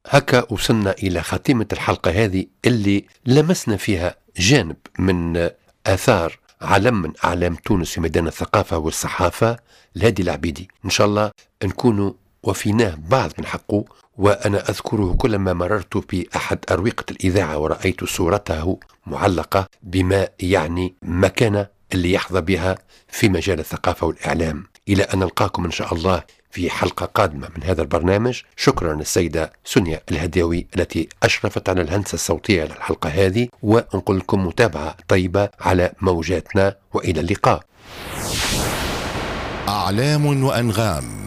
هكا وصلنا إلى خاتمة الحلقة هذه اللي لمسنا فيها جانب من آثار علم من أعلام تونس في ميدان الثقافة والصحافة، الهادي العبيدي. إن شاء الله نكون وفيناه بعض من حقه. وأنا أذكره كلما مررت في أحد أروقة الإذاعة ورأيت صورته معلقة بما يعني مكانة اللي يحظى بها في مجال الثقافة والإعلام. إلى أن نلقاكم إن شاء الله في حلقة قادمة من هذا البرنامج. شكرا للسيدة سونيا الهديوي التي أشرفت على الهندسة الصوتية للحلقة هذه، ونقول لكم متابعة طيبة على موجاتنا، وإلى اللقاء. أعلام وأنغام.